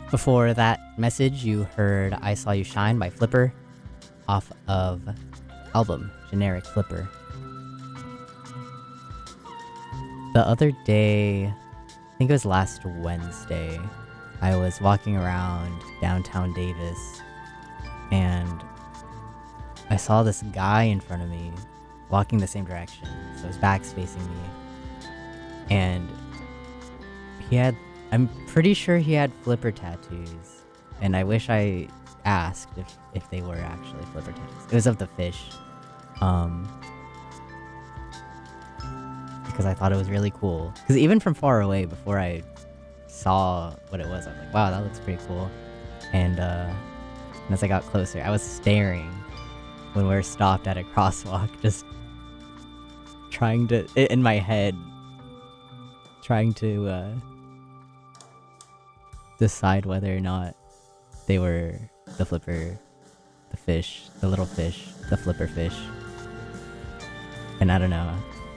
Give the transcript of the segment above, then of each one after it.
Before that message, you heard I Saw You Shine by Flipper off of album Generic Flipper. The other day, I think it was last Wednesday, I was walking around downtown Davis and I saw this guy in front of me walking the same direction. So his back's facing me. And I'm pretty sure he had Flipper tattoos. And I wish I asked if they were actually Flipper tattoos. It was of the fish. Because I thought it was really cool. Because even from far away, before I saw what it was, I was like, wow, that looks pretty cool. And as I got closer, I was staring when we were stopped at a crosswalk, just trying to, in my head, trying to decide whether or not they were the Flipper, the fish, the little fish, the Flipper fish. And I don't know.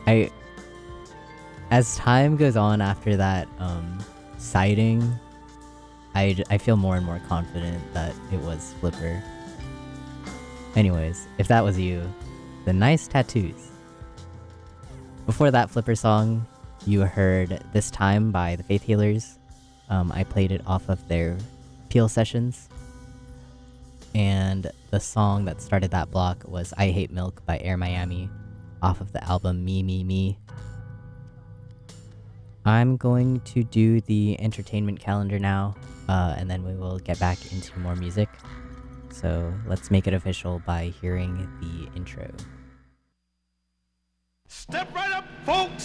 As time goes on after that sighting, I feel more and more confident that it was Flipper. Anyways, if that was you, then nice tattoos. Before that Flipper song, you heard This Time by the Faith Healers. I played it off of their Peel sessions. And the song that started that block was I Hate Milk by Air Miami off of the album Me, Me, Me. I'm going to do the entertainment calendar now, and then we will get back into more music. So let's make it official by hearing the intro. Step right up, folks!